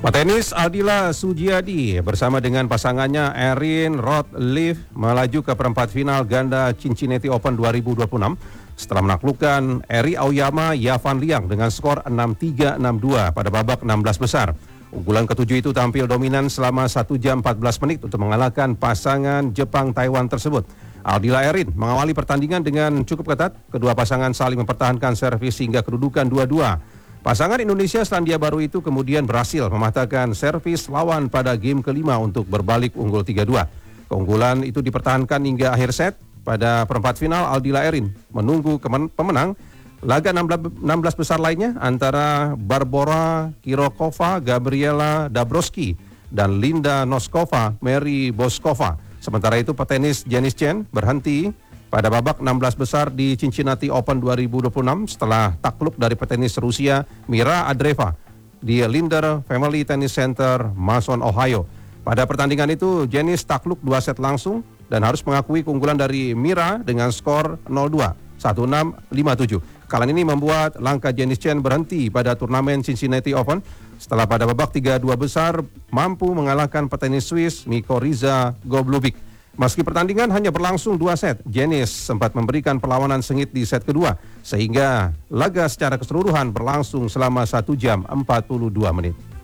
Petenis Aldila Sujiadi bersama dengan pasangannya Erin Roth-Leaf melaju ke perempat final ganda Cincinnati Open 2026 setelah menaklukkan Eri Aoyama Yavan Liang dengan skor 6-3, 6-2 pada babak 16 besar. Unggulan ketujuh itu tampil dominan selama 1 jam 14 menit untuk mengalahkan pasangan Jepang-Taiwan tersebut. Aldila Erin mengawali pertandingan dengan cukup ketat. Kedua pasangan saling mempertahankan servis hingga kedudukan 2-2. Pasangan Indonesia Selandia Baru itu kemudian berhasil mematahkan servis lawan pada game kelima untuk berbalik unggul 3-2. Keunggulan itu dipertahankan hingga akhir set. Pada perempat final, Aldila Erin menunggu pemenang laga 16 besar lainnya antara Barbora Kirokova, Gabriela Dabrowski, dan Linda Noskova, Mary Boskova. Sementara itu petenis Janice Chen berhenti pada babak 16 besar di Cincinnati Open 2026 setelah takluk dari petenis Rusia Mira Andreeva di Linder Family Tennis Center, Mason, Ohio. Pada pertandingan itu, Janice takluk 2 set langsung dan harus mengakui keunggulan dari Mira dengan skor 0-2, 1-6, 5-7. Kekalahan ini membuat langkah Janice Chen berhenti pada turnamen Cincinnati Open setelah pada babak 3-2 besar mampu mengalahkan petenis Swiss Mikoriza Goblovic. Meski pertandingan hanya berlangsung 2 set, Janice sempat memberikan perlawanan sengit di set kedua, sehingga laga secara keseluruhan berlangsung selama 1 jam 42 menit.